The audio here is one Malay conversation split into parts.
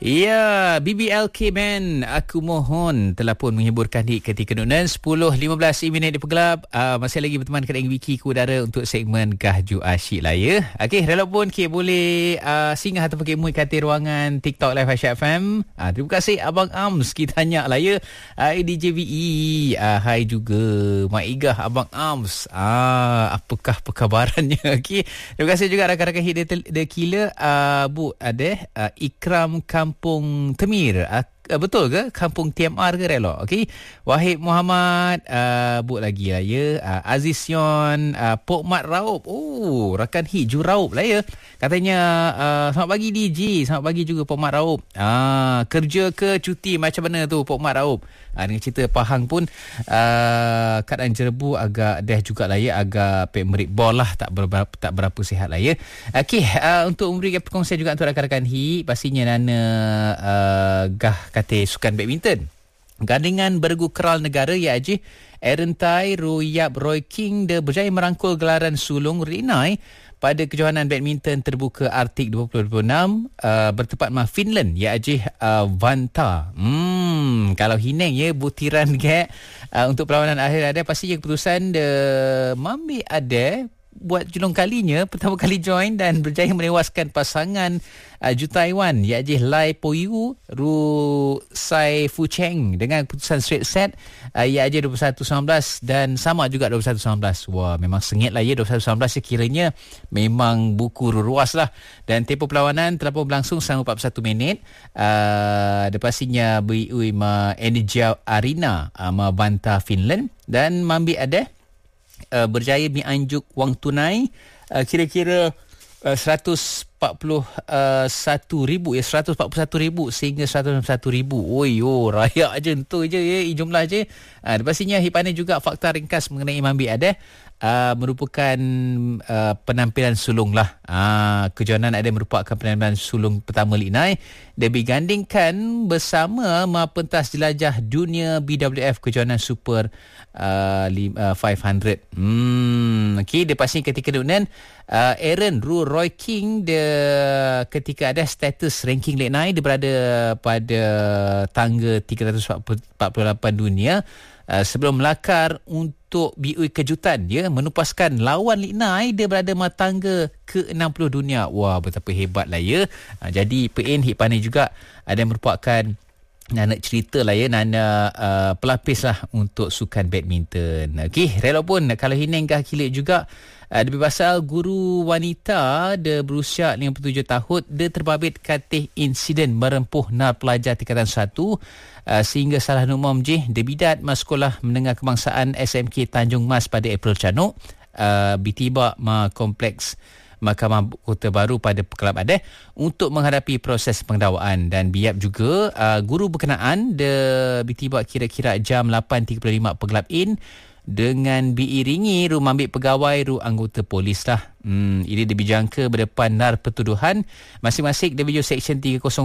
Ya, BBLK Man, aku mohon telah pun menghiburkan di ketika nunan 10.15 minit di Pegelap. Masih lagi berteman dengan Wiki ke udara untuk segmen Gahju Asyik lah ya. Okey, relok pun boleh singgah ataupun mui kata ruangan TikTok Live Asyik FM. Terima kasih Abang Ams, kita tanya lah ya. Hai DJ VE, hai juga Mak Igah, Abang Ams. Apakah perkabarannya? Okey, terima kasih juga rakan-rakan Hit The Killer. Bu ada Ikram Kampung Temir. Betul ke? Kampung TMR ke relok? Okey. Wahid Muhammad, bu lagi lah ya. Aziz Yon, Pok Mat Raup. Oh, rakan Hiju Raup lah ya. Katanya selamat pagi DJ, selamat pagi juga Pok Mat Raup. Kerja ke cuti macam mana tu Pok Mat Raup? Dengan cerita Pahang pun keadaan Jerebu agak dah jugalah ya, agak merik bol lah, tak berapa sihat lah ya. Okey, untuk memberikan perkongsian juga untuk rakan-rakan Hi, pastinya Nana gah kata sukan badminton. Gandingan bergu keral negara ya Haji Aaron Tai, Royap Roy King dia berjaya merangkul gelaran sulung Rinai pada kejohanan badminton terbuka Arctic 2026 bertempat Finland ya Haji Vanta. Kalau Hineng ya butiran gak untuk perlawanan akhir ada pastinya keputusan de Mambi ada buat julung kalinya, pertama kali join dan berjaya menewaskan pasangan Ju Taiwan iaitu Lai Po Yu Ru Sai Fu Cheng dengan keputusan straight set iaitu 21-19 dan sama juga 21-19. Wah, memang sengit lah ya 21-19 sekiranya memang buku ruas lah. Dan tempoh perlawanan telah pun berlangsung selama 41 minit. Pastinya Bui Ma Energia Arena ma Vanta Finland dan Mambi ada berjaya menganjuk wang tunai kira-kira 141,000 ya, 141,000 sehingga 161,000. Oi rayak je tu je ya, jumlah je. Pastinya Hipane juga fakta ringkas mengenai Mambi ada merupakan penampilan sulung lah. Kejohanan ada merupakan penampilan sulung pertama Linai. Dia digandingkan bersama pentas jelajah dunia BWF kejohanan super 500. Okey, dia pasti ketika dunia Aaron Ru Roy King dia ketika ada status ranking Linai dia berada pada tangga 348 dunia. Sebelum melakar untuk BUI kejutan ya, menupaskan lawan Linai dia berada tangga ke-60 dunia. Wah, betapa hebat lah ya. Jadi PN Hipani juga ada merupakan nak cerita lah ya, Nana pelapis lah untuk sukan badminton. Okey, relok pun kalau Hineng kah kilik juga lebih pasal guru wanita dia berusia 57 tahun dia terbabit katih insiden merempuh nar pelajar tingkatan 1 sehingga salah numam je dia bidat mas sekolah menengah kebangsaan SMK Tanjung Mas pada April Canuk bertiba kompleks Mahkamah Kota Baru pada Pekelab Adah untuk menghadapi proses pendakwaan. Dan biap juga guru berkenaan dia bertiba kira-kira jam 8.35 Pekelab In dengan diiringi ru ambil pegawai ru anggota polis lah. Ini dia dijangka berdepan nar pertuduhan masing-masing DBJ Seksyen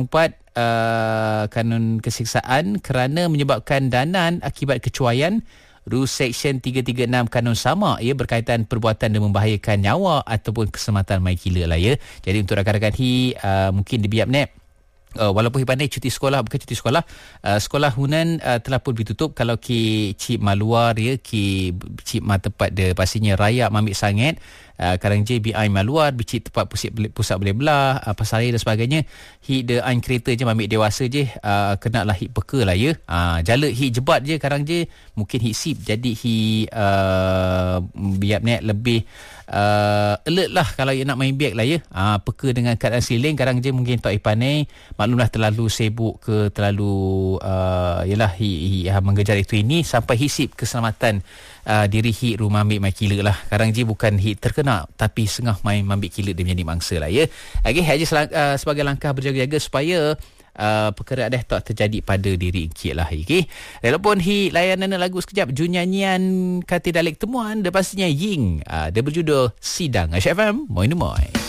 304 Kanun Kesiksaan kerana menyebabkan danan akibat kecuaian. Ru Seksyen 336 Kanun Sama ia berkaitan perbuatan yang membahayakan nyawa ataupun keselamatan mai gila lah ya. Jadi untuk rakan-rakan mungkin dibiap net walaupun pandai cuti sekolah, bukan cuti sekolah, sekolah Hunan telah pun ditutup. Kalau ki cip maluar ya, ki cip tepat dia pastinya raya ambil sangat. Kadang je BI maluar bicik tempat pusat boleh belah pasal dan sebagainya. Hit the ain kereta je ambil dewasa je kena lah hit peka lah ya. Jala hit jebat je kadang je mungkin hit sip jadi hit biar net lebih alert lah kalau nak main biak lah ya. Peka dengan keadaan siling kadang je mungkin tak ipanai maklumlah terlalu sibuk ke terlalu yalah hi mengejar itu ini sampai hisip keselamatan diri hi rumah ambil mai kila lah. Kadang je bukan hi terkena tapi sengah main ambil kila dia menjadi mangsa lah ya. Okey, haji sebagai langkah berjaga-jaga supaya perkara dah tak terjadi pada diri Encik lah. Okay. Walaupun layanan lagu sekejap Jun nyanyian kata Dalek Temuan dia pastinya Ying. Dia berjudul Sidang Asyik FM Moi Nemoi.